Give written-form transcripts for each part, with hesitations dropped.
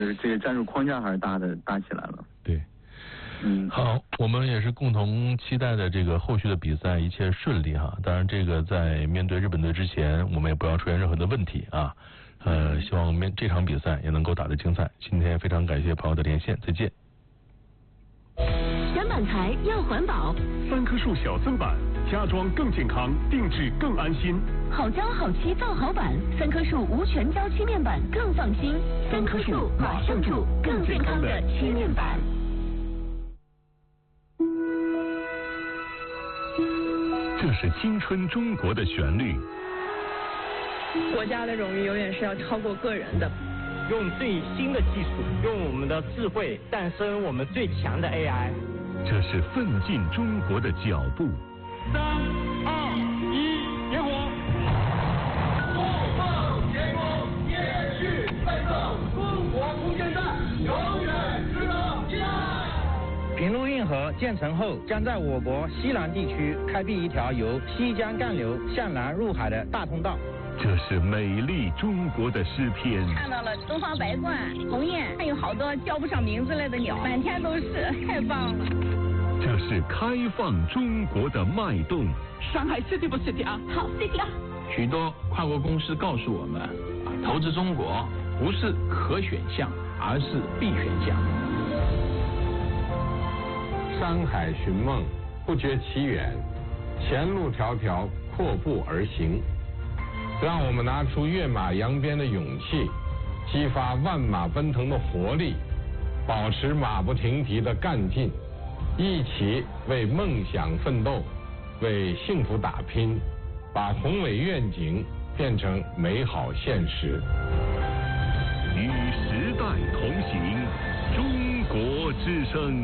这个战术框架还是搭起来了。 对。好，我们也是共同期待的这个后续的比赛一切顺利哈。当然，这个在面对日本队之前，我们也不要出现任何的问题啊。希望这场比赛也能够打得精彩。今天非常感谢朋友的连线，再见。 砧板材要环保 ，3棵树小增板，加装更健康，定制更安心。 好胶好漆造好板，3棵树无全胶漆面板更放心。3棵树马上住更健康的漆面板。 这是青春中国的旋律。 国家的荣誉永远是要超过个人的。 用最新的技术，用我们的智慧诞生我们最强的 AI。 这是奋进中国的脚步。 3、2、1，点火！不放前锋，延续奋斗，中国空间站永远值得期待。 平陆运河建成后，将在我国西南地区开辟一条由西江干流向南入海的大通道。 这是美丽中国的诗篇。 看到了东方白鹳、鸿雁，还有好多叫不上名字类的鸟，满天都是，太棒了。 这是开放中国的脉动。 上海 City 不 City 啊？好 City 啊！ 许多跨国公司告诉我们，投资中国不是可选项，而是必选项。 山海寻梦，不觉其远；前路迢迢，阔步而行。让我们拿出跃马扬鞭的勇气，激发万马奔腾的活力，保持马不停蹄的干劲，一起为梦想奋斗，为幸福打拼，把宏伟愿景变成美好现实。 与时代同行，中国之声。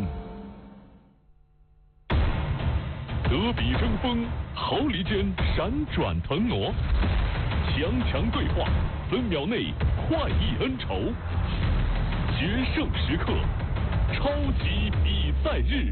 德比争锋，毫厘间闪转腾挪，强对话，分秒内快意恩仇，决胜时刻，超级比赛日。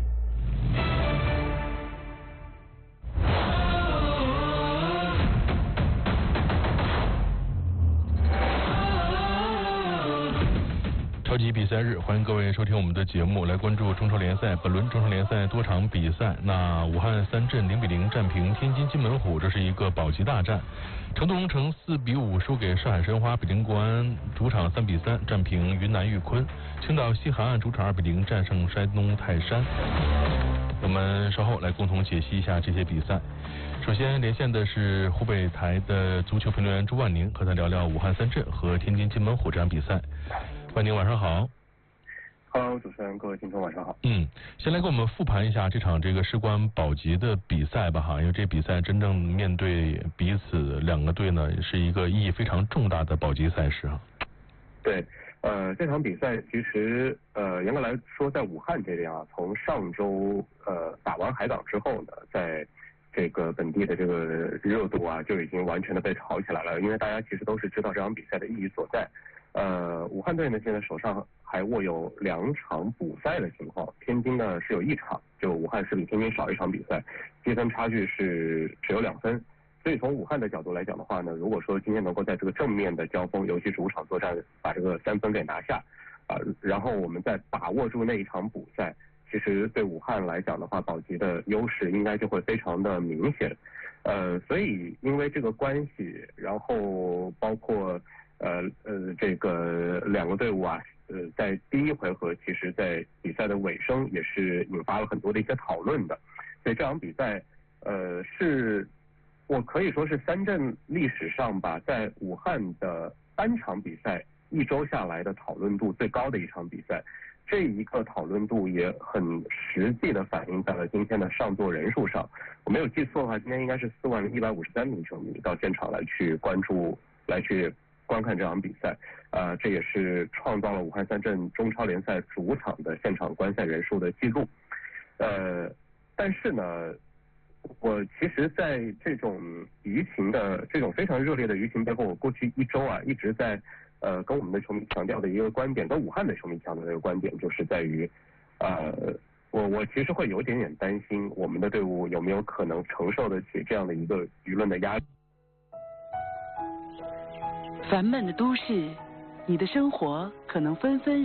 超级比赛日，欢迎各位收听我们的节目，来关注中超联赛。本轮中超联赛多场比赛，那武汉三镇0-0战平天津津门虎，这是一个保级大战。成都龙城4-5输给上海申花，北京国安主场3-3战平云南玉坤，青岛西海岸主场2-0战胜山东泰山。我们稍后来共同解析一下这些比赛。首先连线的是湖北台的足球评论员朱万宁，和他聊聊武汉三镇和天津津门虎这场比赛。万宁晚上好。 Hello， 主持人，各位听众晚上好。 先来给我们复盘一下这场事关保级的比赛吧哈，因为这比赛真正面对彼此两个队呢，是一个意义非常重大的保级赛事啊。 对，这场比赛其实严格来说，在武汉这边啊，从上周打完海港之后呢，在这个本地的这个热度啊，就已经完全的被炒起来了，因为大家其实都是知道这场比赛的意义所在。武汉队呢现在手上还握有2场补赛的情况，天津呢是有1场，就武汉是比天津少1场比赛，积分差距是只有2分。所以从武汉的角度来讲的话呢，如果说今天能够在这个正面的交锋，尤其是主场作战，把这个3分给拿下，然后我们再把握住那1场补赛，其实对武汉来讲的话，保级的优势应该就会非常的明显。所以因为这个关系，然后包括这个2个队伍啊，在第1回合，其实在比赛的尾声也是引发了很多的一些讨论的。所以这场比赛，是我可以说是三镇历史上吧，在武汉的单场比赛1周下来的讨论度最高的一场比赛。这一个讨论度也很实际的反映在了今天的上座人数上。我没有记错的话，今天应该是41153名球迷到现场来去关注，来去观看这场比赛，这也是创造了武汉三镇中超联赛主场的现场观赛人数的记录。但是呢，我其实在这种舆情的这种非常热烈的舆情背后，我过去1周啊一直在跟我们的球迷强调的一个观点，跟武汉的球迷强调的一个观点，就是在于我其实会有一点点担心我们的队伍有没有可能承受得起这样的一个舆论的压力。 烦闷的都市， 你的生活可能纷纷